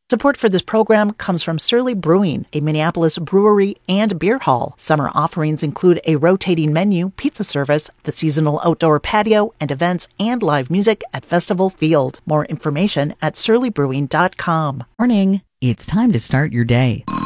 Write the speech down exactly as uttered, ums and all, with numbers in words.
Support for this program comes from Surly Brewing, a Minneapolis brewery and beer hall. Summer offerings include a rotating menu, pizza service, the seasonal outdoor patio, and events and live music at Festival Field. More information at surly brewing dot com. Morning. It's time to start your day.